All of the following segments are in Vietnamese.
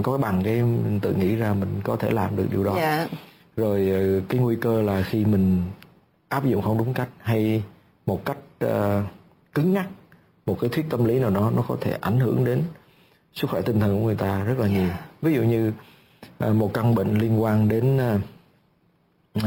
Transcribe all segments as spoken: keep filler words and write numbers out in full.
mình có cái bằng, cái mình tự nghĩ ra mình có thể làm được điều đó. Dạ. Rồi cái nguy cơ là khi mình áp dụng không đúng cách hay một cách uh, cứng nhắc một cái thuyết tâm lý nào đó, nó có thể ảnh hưởng đến sức khỏe tinh thần của người ta rất là nhiều. Yeah. Ví dụ như uh, một căn bệnh liên quan đến uh, uh,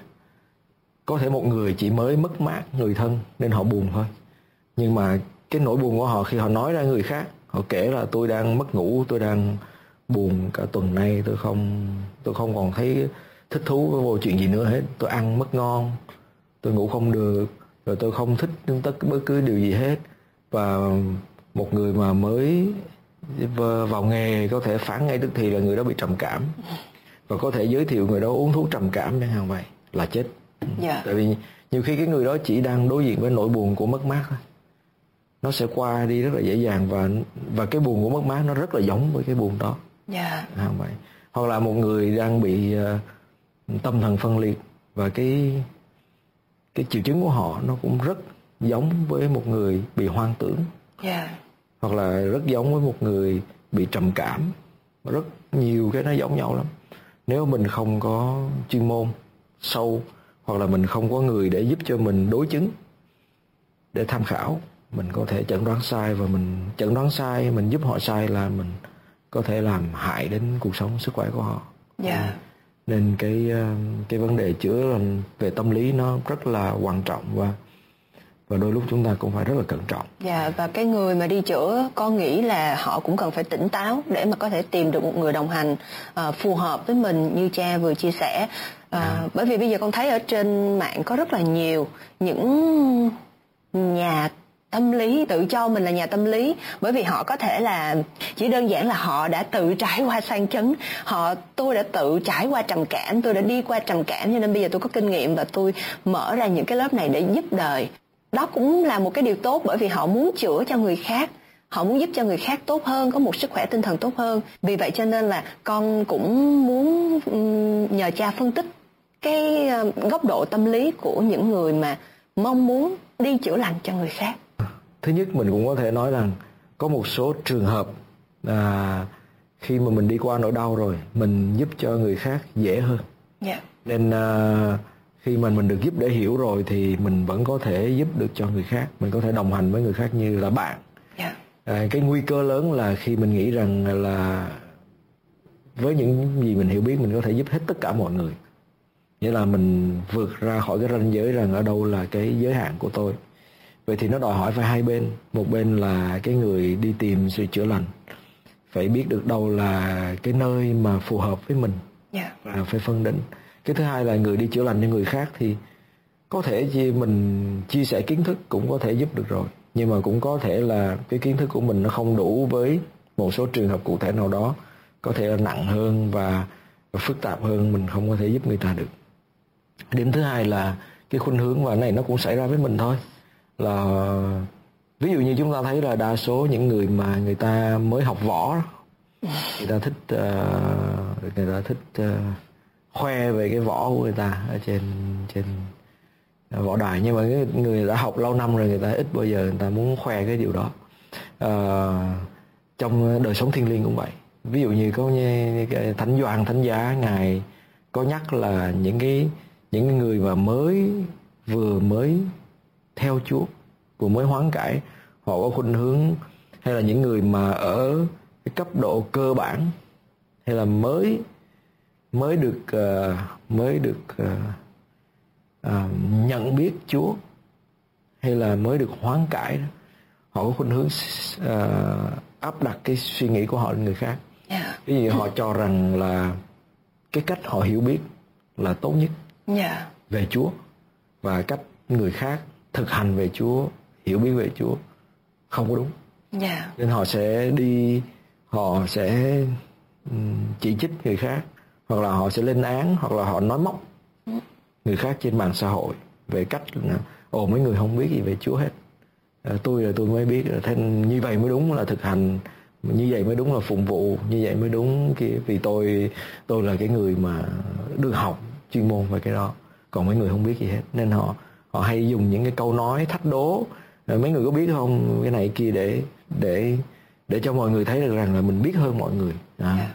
có thể một người chỉ mới mất mát người thân nên họ buồn thôi, nhưng mà cái nỗi buồn của họ khi họ nói ra người khác, họ kể là tôi đang mất ngủ, tôi đang buồn cả tuần nay, tôi không tôi không còn thấy thích thú với vô chuyện gì nữa hết, tôi ăn mất ngon, tôi ngủ không được, rồi tôi không thích tất bất cứ điều gì hết. Và một người mà mới vào nghề có thể phán ngay tức thì là người đó bị trầm cảm, và có thể giới thiệu người đó uống thuốc trầm cảm chẳng hạn, vậy là chết. Yeah. Tại vì nhiều khi cái người đó chỉ đang đối diện với nỗi buồn của mất mát thôi, nó sẽ qua đi rất là dễ dàng, và và cái buồn của mất mát nó rất là giống với cái buồn đó. Yeah. À, vậy. Hoặc là một người đang bị uh, tâm thần phân liệt, và cái cái triệu chứng của họ nó cũng rất giống với một người bị hoang tưởng. Yeah. Hoặc là rất giống với một người bị trầm cảm, rất nhiều cái nó giống nhau lắm. Nếu mình không có chuyên môn sâu, hoặc là mình không có người để giúp cho mình đối chứng, để tham khảo, mình có thể chẩn đoán sai, và mình chẩn đoán sai, mình giúp họ sai là mình có thể làm hại đến cuộc sống, sức khỏe của họ. Yeah. Nên cái cái vấn đề chữa lành về tâm lý nó rất là quan trọng, và và đôi lúc chúng ta cũng phải rất là cẩn trọng. Dạ, và cái người mà đi chữa, con nghĩ là họ cũng cần phải tỉnh táo để mà có thể tìm được một người đồng hành uh, phù hợp với mình, như cha vừa chia sẻ. Uh, à. Bởi vì bây giờ con thấy ở trên mạng có rất là nhiều những nhà tâm lý tự cho mình là nhà tâm lý, bởi vì họ có thể là chỉ đơn giản là họ đã tự trải qua sang chấn, họ tôi đã tự trải qua trầm cảm, tôi đã đi qua trầm cảm, cho nên bây giờ tôi có kinh nghiệm và tôi mở ra những cái lớp này để giúp đời. Đó cũng là một cái điều tốt, bởi vì họ muốn chữa cho người khác, họ muốn giúp cho người khác tốt hơn, có một sức khỏe tinh thần tốt hơn. Vì vậy cho nên là con cũng muốn nhờ cha phân tích cái góc độ tâm lý của những người mà mong muốn đi chữa lành cho người khác. Thứ nhất, mình cũng có thể nói rằng có một số trường hợp à, khi mà mình đi qua nỗi đau rồi, mình giúp cho người khác dễ hơn. Yeah. Nên à, khi mà mình được giúp để hiểu rồi thì mình vẫn có thể giúp được cho người khác, mình có thể đồng hành với người khác như là bạn. Yeah. À, cái nguy cơ lớn là khi mình nghĩ rằng là với những gì mình hiểu biết mình có thể giúp hết tất cả mọi người, nghĩa là mình vượt ra khỏi cái ranh giới rằng ở đâu là cái giới hạn của tôi. Vậy thì nó đòi hỏi phải hai bên. Một bên là cái người đi tìm sự chữa lành phải biết được đâu là cái nơi mà phù hợp với mình. Yeah. Và phải phân định. Cái thứ hai là người đi chữa lành cho người khác thì có thể chi mình chia sẻ kiến thức cũng có thể giúp được rồi, nhưng mà cũng có thể là cái kiến thức của mình nó không đủ với một số trường hợp cụ thể nào đó, có thể là nặng hơn và, và phức tạp hơn, mình không có thể giúp người ta được. Điểm thứ hai là cái khuynh hướng, và này nó cũng xảy ra với mình thôi, là ví dụ như chúng ta thấy là đa số những người mà người ta mới học võ, người ta thích uh, người ta thích uh, khoe về cái võ của người ta ở trên trên võ đài, nhưng mà cái người đã học lâu năm rồi người ta ít bao giờ người ta muốn khoe cái điều đó. Uh, trong đời sống thiêng liêng cũng vậy. Ví dụ như có như cái Thánh Gioan Thánh Giá, ngài có nhắc là những cái những người mà mới vừa mới theo Chúa, vừa mới hoán cải, họ có khuynh hướng, hay là những người mà ở cái cấp độ cơ bản, hay là mới mới được uh, mới được uh, uh, nhận biết Chúa, hay là mới được hoán cải, họ có khuynh hướng uh, áp đặt cái suy nghĩ của họ lên người khác. Yeah. Ví dụ họ cho rằng là cái cách họ hiểu biết là tốt nhất. Yeah. Về Chúa, và cách người khác thực hành về Chúa, hiểu biết về Chúa không có đúng. Yeah. Nên họ sẽ đi, họ sẽ chỉ trích người khác, hoặc là họ sẽ lên án, hoặc là họ nói móc người khác trên mạng xã hội về cách là ồ mấy người không biết gì về Chúa hết, à, tôi là tôi mới biết, thế như vậy mới đúng là thực hành, như vậy mới đúng là phụng vụ, như vậy mới đúng kia, vì tôi tôi là cái người mà được học chuyên môn về cái đó, còn mấy người không biết gì hết. Nên họ họ hay dùng những cái câu nói thách đố, mấy người có biết không cái này kia, để để để cho mọi người thấy được rằng là mình biết hơn mọi người. À.